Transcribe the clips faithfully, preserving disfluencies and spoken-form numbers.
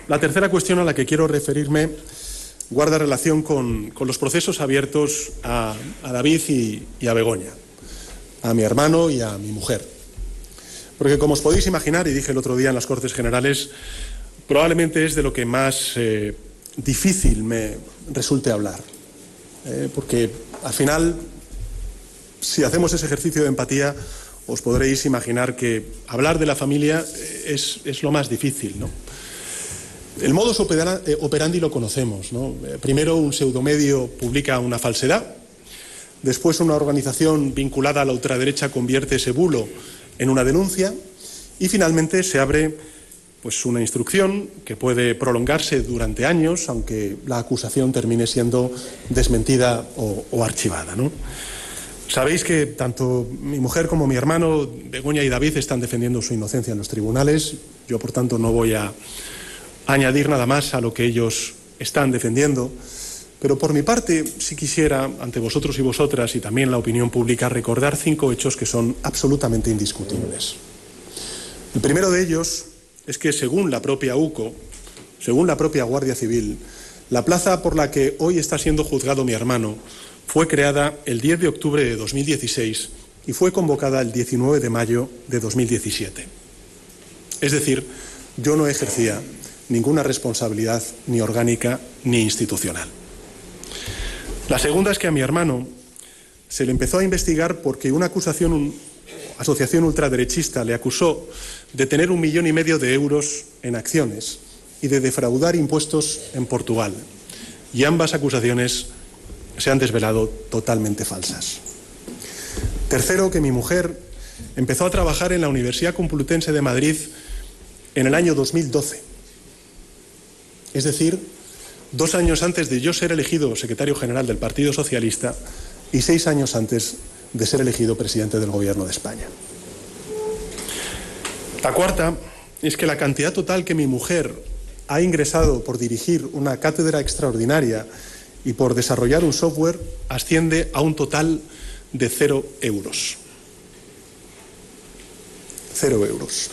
La tercera cuestión a la que quiero referirme guarda relación con, con los procesos abiertos a, a David y, y a Begoña, a mi hermano y a mi mujer. Porque, como os podéis imaginar, y dije el otro día en las Cortes Generales, probablemente es de lo que más eh, difícil me resulte hablar. Eh, porque, al final, si hacemos ese ejercicio de empatía, os podréis imaginar que hablar de la familia es, es lo más difícil, ¿no? El modus operandi lo conocemos, ¿no? Primero un pseudomedio publica una falsedad, después una organización vinculada a la ultraderecha convierte ese bulo en una denuncia y finalmente se abre pues, una instrucción que puede prolongarse durante años, aunque la acusación termine siendo desmentida o, o archivada, ¿no? Sabéis que tanto mi mujer como mi hermano, Begoña y David, están defendiendo su inocencia en los tribunales. Yo, por tanto, no voy a añadir nada más a lo que ellos están defendiendo, pero por mi parte sí quisiera, ante vosotros y vosotras y también la opinión pública, recordar cinco hechos que son absolutamente indiscutibles. El primero de ellos es que, según la propia U C O, según la propia Guardia Civil, la plaza por la que hoy está siendo juzgado mi hermano fue creada el diez de octubre de dos mil dieciséis y fue convocada el diecinueve de mayo de dos mil diecisiete. Es decir, yo no ejercía ninguna responsabilidad ni orgánica ni institucional. La segunda es que a mi hermano se le empezó a investigar porque una acusación, una asociación ultraderechista le acusó de tener un millón y medio de euros en acciones y de defraudar impuestos en Portugal. Y ambas acusaciones se han desvelado totalmente falsas. Tercero, que mi mujer empezó a trabajar en la Universidad Complutense de Madrid en el año dos mil doce. Es decir, dos años antes de yo ser elegido secretario general del Partido Socialista y seis años antes de ser elegido presidente del Gobierno de España. La cuarta es que la cantidad total que mi mujer ha ingresado por dirigir una cátedra extraordinaria y por desarrollar un software asciende a un total de cero euros. Cero euros.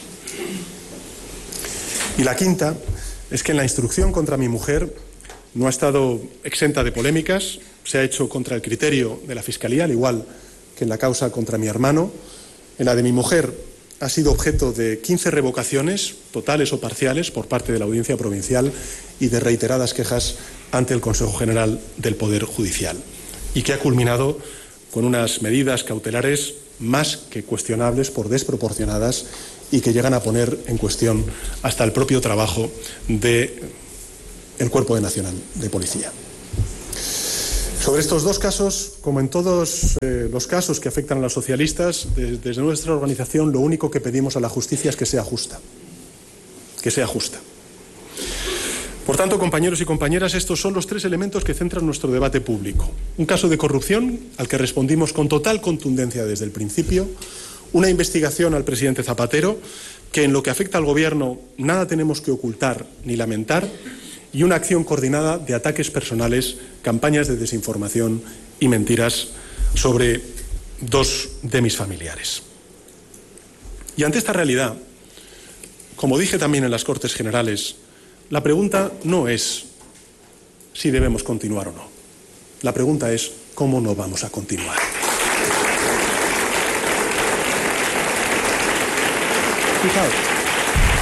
Y la quinta es que en la instrucción contra mi mujer no ha estado exenta de polémicas, se ha hecho contra el criterio de la Fiscalía, al igual que en la causa contra mi hermano. En la de mi mujer ha sido objeto de quince revocaciones, totales o parciales, por parte de la Audiencia Provincial y de reiteradas quejas ante el Consejo General del Poder Judicial, y que ha culminado con unas medidas cautelares más que cuestionables por desproporcionadas y que llegan a poner en cuestión hasta el propio trabajo del Cuerpo Nacional de Policía. Sobre estos dos casos, como en todos eh, los casos que afectan a los socialistas, de, desde nuestra organización lo único que pedimos a la justicia es que sea justa. Que sea justa. Por tanto, compañeros y compañeras, estos son los tres elementos que centran nuestro debate público. Un caso de corrupción al que respondimos con total contundencia desde el principio, una investigación al presidente Zapatero, que en lo que afecta al Gobierno nada tenemos que ocultar ni lamentar, y una acción coordinada de ataques personales, campañas de desinformación y mentiras sobre dos de mis familiares. Y ante esta realidad, como dije también en las Cortes Generales, la pregunta no es si debemos continuar o no. La pregunta es cómo no vamos a continuar. Fijaos.